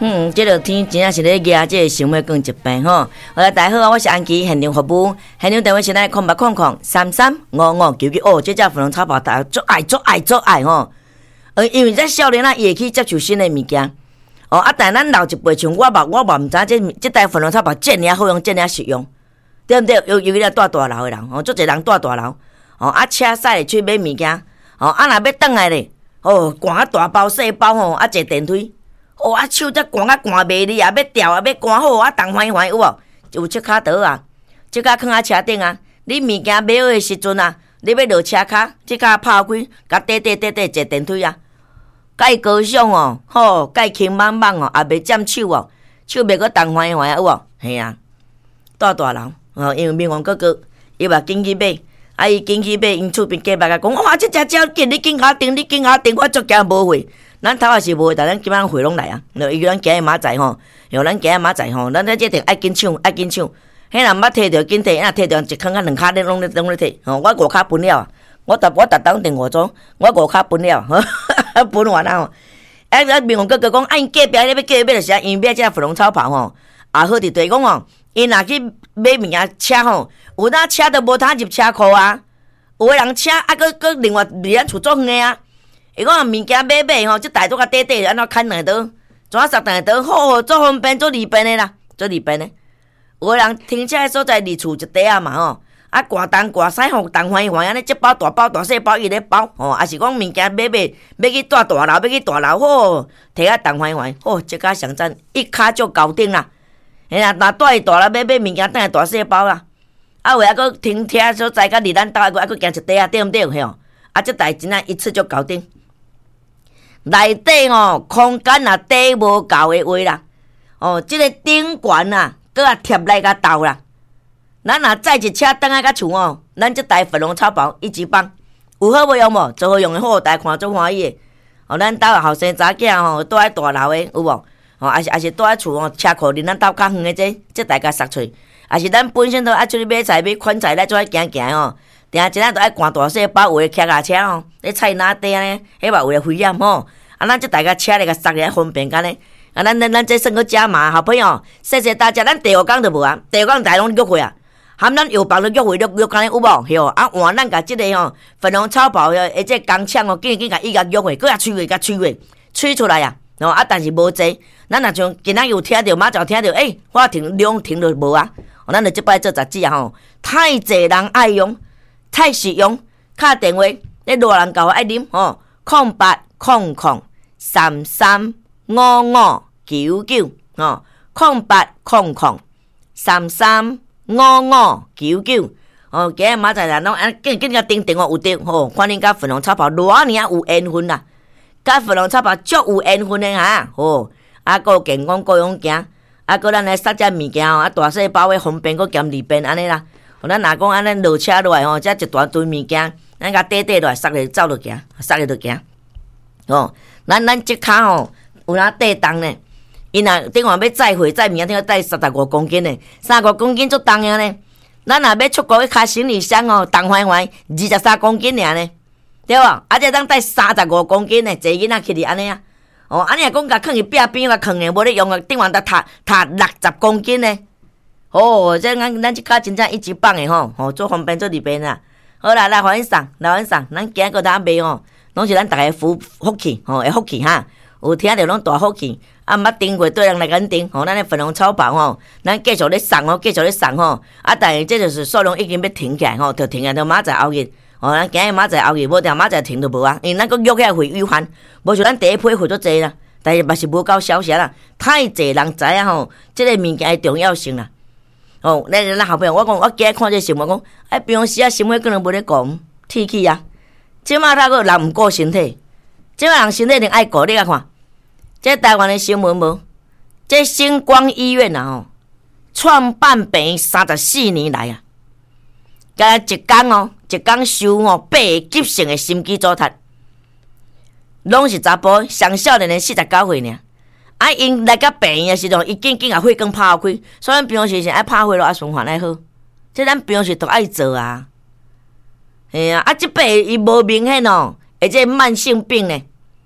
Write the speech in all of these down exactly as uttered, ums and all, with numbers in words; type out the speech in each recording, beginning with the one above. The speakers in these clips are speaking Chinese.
嗯，这个天真正是咧压这个心血管疾病吼。好，大家好，我是安琪，现场服务，现场电话是来空八空空三三五五九九。哦，这只粉红草包大家足爱足爱足爱吼。呃，因为在少年啊，伊会去接触新的物件。哦，啊，但咱老一辈像我嘛，我嘛毋知这这台粉红草包这尔好用，这尔实用，对毋对？尤尤其咧住大楼的人，哦，足侪人住大楼，哦，啊，车驶咧去买物件，哦，啊，若要转来咧，哦，赶啊大包细包吼，啊，坐电梯。哦，啊手则赶啊赶袂离啊，要调啊，要赶好啊，动欢欢有无？有切卡刀啊，切卡放啊车顶啊。你物件买好的时阵啊，你要落车卡，切卡拍开，甲缀缀缀缀坐电梯啊。介高尚哦，吼，介轻慢慢哦，也袂占手哦，手袂阁动欢欢有无？嘿啊，住大楼哦，因为民王哥哥伊嘛紧去买，啊伊紧去买，因厝边隔壁甲讲，哇，这只鸟紧，你紧甲订，你紧甲订，我足惊无货。咱头也是无，但咱今晚回拢来啊！就伊咱今日马仔吼，哟，咱今日马仔吼，咱这一定爱紧抢，爱紧抢。迄人捌摕着紧摕，若摕着一坑啊两骹咧，拢咧拢咧摕。吼，我五骹分了，我逐我逐当订五组，我五骹分了，分完啊吼。哎，啊，民王哥哥讲，啊，因隔壁咧要隔壁就是啊，因买只粉红草袍吼，也好伫对讲哦，因若去买物件车吼，有当车都无通入车库啊，有诶人车啊，搁搁另外离咱厝足远啊。伊讲物件买买吼，即大都甲短短，安怎砍两刀，怎啊杀两刀？好，做方便，做利便的啦，做利便的。有个人停车的所在离厝一块啊嘛吼，啊挂东挂西吼，东欢欢安尼，即包大包大细包伊咧包吼，啊是讲物件买买，要去住大楼，要去大楼好，摕啊东欢欢，好，即家上赞一卡就搞定啦。嘿啦，若住去大楼买买物件，等下大细包啦。啊，为啊个停车所在，甲离咱兜啊个啊个行一块啊，对毋对？嘿哦，啊即代志啊一次就搞定。内底吼空间也底无够的话啦，哦，即、这个顶悬啊，搁啊贴来甲斗啦。咱若载一车倒来甲厝哦，咱即台粉红草包一级棒，有好无用无？最好用的好，大家看足欢喜的。哦，咱兜后生查囝吼，住喺大楼的有无？哦，还是还是住喺厝哦，车库离咱兜较远的这，这大家塞出，还是咱本身都爱出去买菜买款菜来做爱行行哦。定一日都爱赶大细包，有诶骑脚车吼，咧菜篮底安尼，迄嘛有诶危险吼。啊，咱即大家车咧甲塞咧方便干呢。啊，咱咱咱这算个加码，好朋友，谢谢大家。咱第五工就无啊，第五工大拢约会啊，含咱药房都约会约约干有无？吼，啊换咱甲即个吼粉红草包诶，即个工厂哦，紧紧甲伊甲约会，搁甲吹会甲吹会，吹出来啊。哦，啊，但是无济，咱若像今仔有听着，马上听着，诶、欸，我停量停着无啊？哦，咱就即摆做杂志啊吼，太济人爱用。太实用，打电话，你偌人教我爱啉吼，空八空空三三五五九九吼，空八空空三三五五九九哦，今日马仔人拢安紧紧甲订电话有订吼，看恁甲粉红草包偌尔有缘分啦，甲粉红草包足有缘分的哈吼，啊个健康各样行，啊个咱来塞只物件吼，啊大细包的方便个兼利便安尼啦。咱若讲安尼落车落来吼，遮一大堆物件，咱甲缀缀落来，塞咧走落行，塞咧落行。哦，咱咱即骹吼有哪缀重呢？伊若顶下要载货载物件，顶下载三十五公斤呢，三十五公斤足重个呢。咱若要出国去开行李箱哦，重欢欢二十三公斤尔呢，对无？啊，这当载三十五公斤呢，坐囡仔去哩安尼啊。哦，安尼若讲甲囥去壁边甲囥诶，无咧用啊，顶下得摕摕六十公斤呢。哦，这咱咱即卡真正一级棒诶吼，吼做方便做利便啦。好啦，来欢迎上，来欢迎上，咱今个当卖吼，拢是咱逐个福福气吼，诶福气哈。有听着拢大福气，啊毋捌订过对人来甲订，吼，咱诶粉红草包吼，咱继续咧送吼，继续咧送吼。啊，但是这就是数量已经要停起来吼，就停起来，就明仔后日，吼，咱今日明仔后日，无定明仔停就无啊，因为咱阁约起来会预还，无像咱第一批会足济啦，但是嘛是无够消息啦，太济人知影吼，即个物件诶重要性啦。哦，咱咱后壁我讲，我今日看这新闻讲，哎，平常时啊，新闻可能无咧讲天气啊。即马他个人毋顾身体，即马人身体一定爱顾。你甲看，这台湾的新闻无？这星光医院啊，吼，创办病三十四年来啊，甲一工哦，一工收哦八个急性的心肌阻塞，拢是查甫，上少年的四十九岁尔。啊，因来甲病院的时阵，伊紧紧甲血管拍开，所以咱平常时是爱拍血咯，爱循环爱好，这咱平常时都爱做啊。嘿啊，啊，即辈伊无明显哦，而且慢性病呢，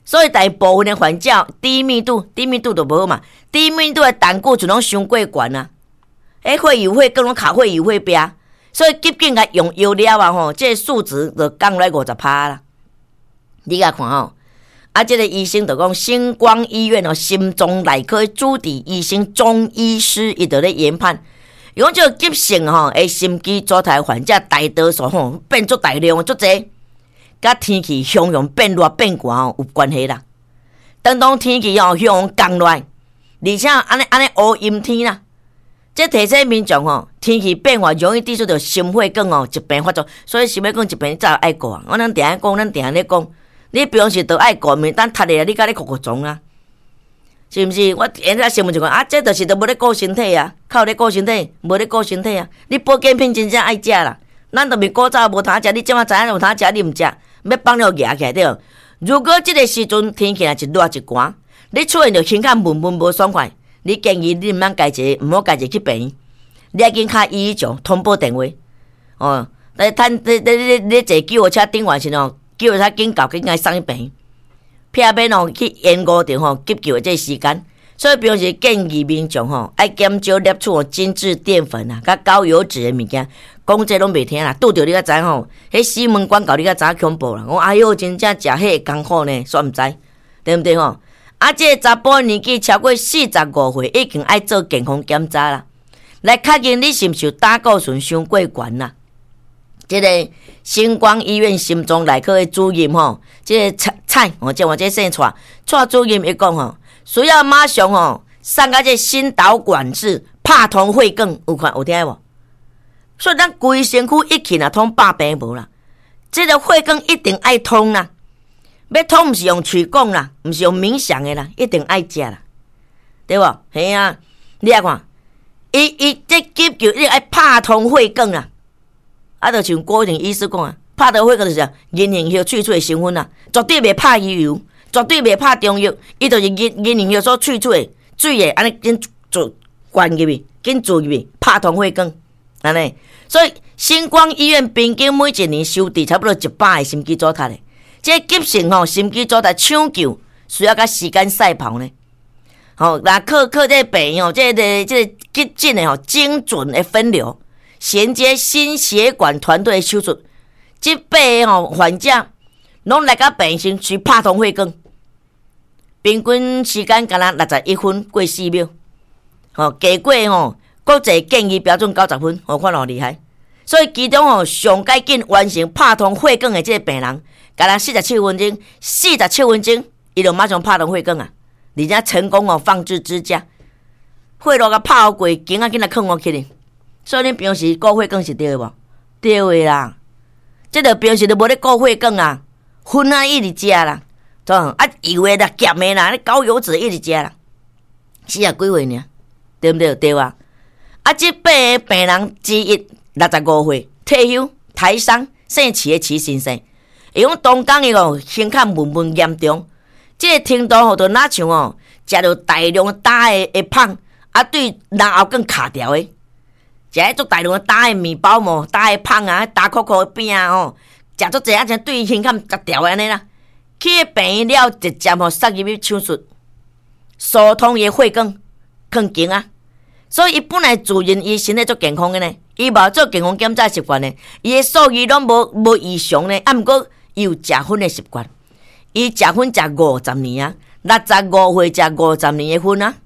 所以大部分的患者低密度，低密度就无嘛，低密度的胆固醇拢伤过悬啊，诶，血油血更拢卡血油血壁，所以急紧甲用药了啊吼，这个数值就降来五十趴啦。你甲看吼，啊，这个医生就讲，星光医院哦，心脏内科主治医生钟医师，伊就咧研判，伊讲这个急性吼，诶，心肌阻塞患者大多数吼变足大量足济。甲天气向向变热变寒吼有关系啦。当当天气吼向向降落，而且安尼安尼乌阴天啦，这提醒民众吼，天气变化容易滴出着心血管哦疾病发作，所以心血管疾病早爱顾啊。我咱定下讲，咱定下咧讲，你平时都爱顾，免等踢咧，你甲你哭哭撞啊，是毋是？我现在新闻就讲啊，这就是都无咧顾身体啊，靠咧顾身体，无咧顾身体啊。你保健品真正爱食啦，咱都未古早无通食，你即马知影有通食，你毋食。要帮了夹起来对。如果这个时阵天气也一热一寒，你出现着胸口闷闷无爽快，你建议你毋通家己，毋好家己去病院，你要紧卡一一九通报电话。哦，来趁你你你你坐救护车顶完时哦，救护车紧到紧来送去病院，避免哦去延误着吼急救的这时间。所以平时建议民众吼爱减少摄取精致淀粉啊，甲高油脂的物件。讲这拢袂听啦，拄着你才知吼，迄新闻广告你才知恐怖啦。我哎哟，真正食迄个艰苦呢，煞毋知，对毋对吼？啊，这个查甫年纪超过四十五岁，已经爱做健康检查啦，来确认你是毋是有胆固醇伤过悬啦。这个星光医院心脏内科的主任吼，这个蔡哦，即我这姓蔡，蔡主任伊讲吼，需要马上吼送到这心导管治，拍通血管，有看有听无？所以咱规身躯一起啊通百病无啦，这个血管一定爱通啦，要通毋是用喙讲啦，毋是用冥想的啦，一定爱食啦，对无？嘿啊，你来看，伊伊这急救一定爱拍通血管啦，啊，就像郭定医师讲啊，拍通血管就是银杏叶萃取的成分啦，绝对袂拍油油，绝对袂拍中药，伊就是银银杏叶所萃取的水的，安尼紧做灌入去，紧注入去，拍通血管。安尼，所以星光医院平均每一年收治差不多一百个心肌阻塞的，这急性吼心肌阻塞抢救需要甲时间赛跑呢。吼，那靠靠这病吼，这个这个急诊的吼精准的分流，衔接心血管团队的手术，这病吼患者拢来到病先去拍通血管，平均时间敢若六十一分过四秒，吼，结果吼。国际建议标准九十分，我看偌厉害。所以其中哦，上该紧完成拍通血管的这个病人，甲人四十七分钟，四十七分钟，伊就马上拍通血管啊！而且成功哦放置支架，血路甲拍好过，紧啊紧来放我起哩。所以恁平时顾血管是对无？对的啦。这个平时都无咧顾血管啊，荤啊一直食啦，对啊油的啦、咸的啦、高油脂一直食啦，四十几岁尔，对不对？对吧？啊，这八个病人之一，六十五岁，退休，台商，姓齐的齐先生。伊讲当讲伊哦，胸口闷闷严重，这个程度吼，就哪像哦，食着大量打的的胖，啊，对人后更卡掉的，食迄足大量打的面包嘛，打的胖啊，打可可饼啊吼，食足济啊，像对胸口夹掉安尼啦。去病院了，直接吼塞入去手术，疏通伊血管，更紧啊。所以伊本来自认伊身体足健康的呢，伊无做健康检查习惯呢，伊的数据拢无无异常呢。啊，毋过伊有食薰的习惯，伊食薰食五十年啊，六十五岁食五十年的薰啊。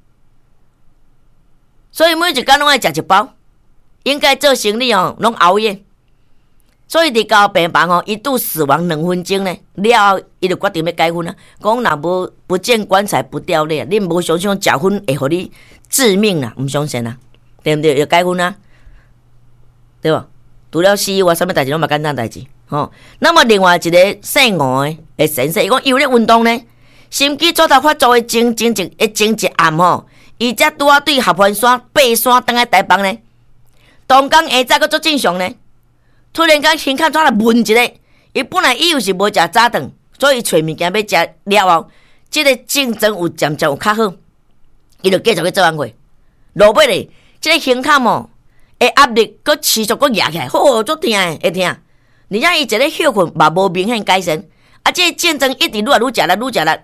所以每一工拢爱食一包，应该做生理哦，拢熬夜。所以伫到病房哦，一度死亡两分钟呢，了后伊就决定要解薰啊。讲若无不见棺材不掉泪，你无相信食薰会互你致命啦，毋相信啦，对毋对？要解薰啊，对无？除了死以外，啥物代志拢嘛简单代志吼。那么另外一个姓吴的的先生，伊讲伊有咧运动呢，心肌阻塞发作的前前一的前一暗吼，伊才拄啊对合欢山爬山登来台北呢，当天下早阁做正常呢。突然间胸口怎来闷一个？伊本来以为是无食早顿，所以找物件要食了后，即、这个精神有渐渐有较好，伊就继续去做安会。落尾咧，即、这个胸口哦，会压力佮持续佮压起来，好足痛诶，会痛。而且伊一个血困嘛无明显改善，啊，即、这个竞争一直愈来愈食力愈食力，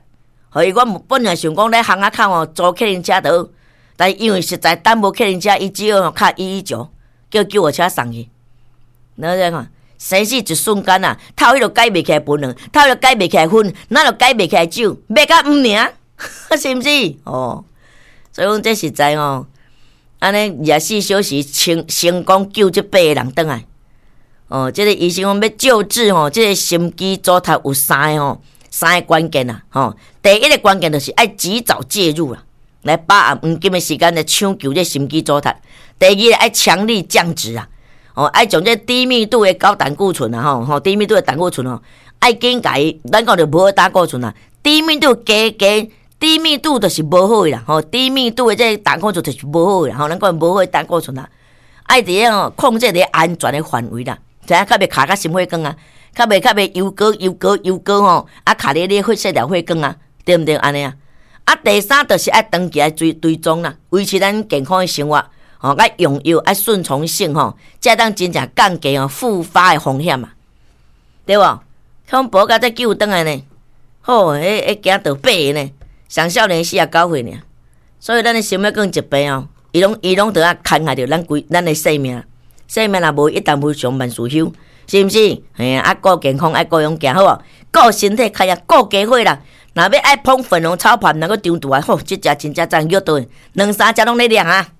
所以我本来想讲咧巷仔口哦租客人车倒，但因为实在等无客人车，伊只好卡一一九，叫救护车送去。然后再看，生死一瞬间啊，头迄落解袂起来分量，头迄落解袂起来分，哪落解袂起来酒，买甲毋尔，是毋是？哦，所以讲这实在哦，安尼廿四小时成成功救这八个人倒来。哦，这个医生讲要救治吼，这个心肌阻塞有三个吼，三个关键啊，吼，第一个关键就是爱及早介入啦，来把握黄金的时间来抢救这心肌阻塞。第二个爱强力降脂啊。哦，爱从这低密度的高胆固醇啊，吼吼，低密度的胆固醇哦，爱紧甲伊，咱讲着无好胆固醇啊，低密度加加，低密度就是无好的啦，吼，低密度的这胆固醇就是无好的啦，吼，咱讲无好的胆固醇啊，爱伫个吼控制伫安全的范围啦，知影较袂卡甲心血管啊，较袂较袂油膏油膏油膏吼，啊卡咧咧血细条血管啊，对毋对？安尼啊，啊第三就是爱长期来追追踪啦，维持咱健康的生活。哦，爱用药爱顺从性吼，才当真正降低哦复发的风险嘛，对无？恐怖甲再救倒来呢，吼，迄迄惊到八个呢，上少年四啊九岁呢，所以咱的心血管疾病哦，伊拢伊拢得啊牵害着咱规咱的生命，生命若无一旦无上万事休，是毋是？嘿啊，顾健康爱顾用行好无？顾身体开啊，顾家伙啦。若要爱捧粉红炒饭，若个张拄啊，吼，即只真正真约倒，两三只拢咧亮啊！